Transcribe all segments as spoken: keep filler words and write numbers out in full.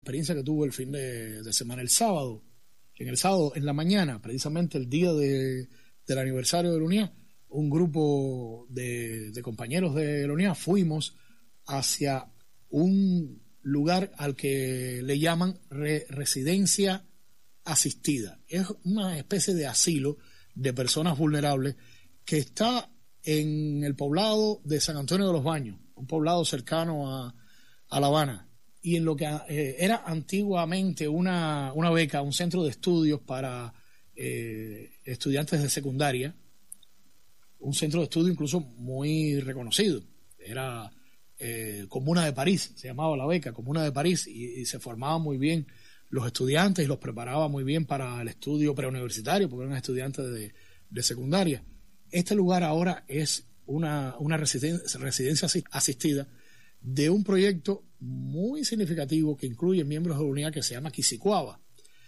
experiencia que tuve el fin de, de semana, el sábado. En el sábado, en la mañana, precisamente el día de, del aniversario de la UNIA, un grupo de, de compañeros de la UNIA fuimos hacia un lugar al que le llaman re, residencia asistida. Es una especie de asilo de personas vulnerables que está en el poblado de San Antonio de los Baños, un poblado cercano a, a La Habana, y en lo que eh, era antiguamente una, una beca, un centro de estudios para eh, estudiantes de secundaria, un centro de estudio incluso muy reconocido. Era eh, Comuna de París, se llamaba la beca, Comuna de París, y, y se formaban muy bien los estudiantes y los preparaba muy bien para el estudio preuniversitario, porque eran estudiantes de, de secundaria. Este lugar ahora es una, una residencia, residencia asistida de un proyecto muy significativo que incluye miembros de la unidad que se llama Quisicuaba.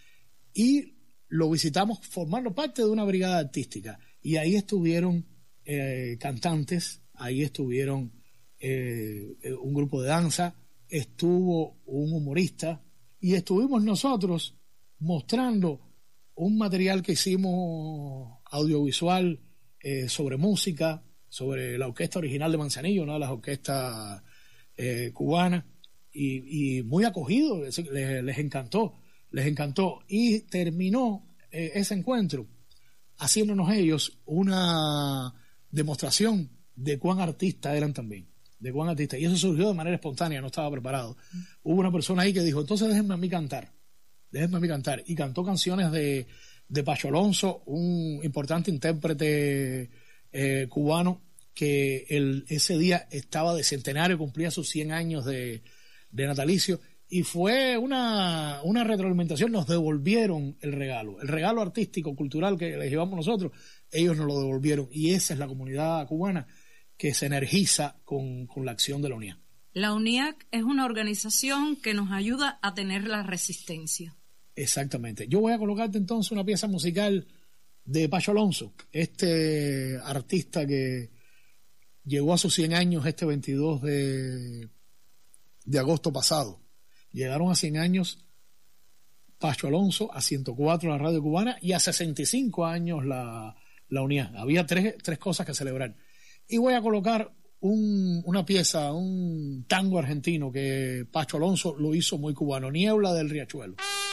Y lo visitamos formando parte de una brigada artística. Y ahí estuvieron eh, cantantes, ahí estuvieron eh, un grupo de danza, estuvo un humorista, y estuvimos nosotros mostrando un material que hicimos audiovisual eh, sobre música, sobre la orquesta original de Manzanillo, una de las orquestas eh, cubanas, y, y muy acogido, les, les encantó, les encantó. Y terminó eh, ese encuentro haciéndonos ellos una demostración de cuán artistas eran también. de cuán artista, y eso surgió de manera espontánea, no estaba preparado. Mm. Hubo una persona ahí que dijo, entonces déjenme a mí cantar, déjenme a mí cantar, y cantó canciones de, de Pacho Alonso, un importante intérprete eh, cubano que el, ese día estaba de centenario, cumplía sus cien años de, de natalicio, y fue una, una retroalimentación, nos devolvieron el regalo, el regalo artístico, cultural que les llevamos nosotros, ellos nos lo devolvieron, y esa es la comunidad cubana que se energiza con, con la acción de la UNIAC. La UNIAC es una organización que nos ayuda a tener la resistencia. Exactamente. Yo voy a colocarte entonces una pieza musical de Pacho Alonso, este artista que llegó a sus cien años este veintidós de, de agosto pasado. Llegaron a cien años Pacho Alonso, a ciento cuatro la radio cubana y a sesenta y cinco años la, la UNIAC. Había tres, tres cosas que celebrar. Y voy a colocar un, una pieza, un tango argentino que Pacho Alonso lo hizo muy cubano, Niebla del Riachuelo.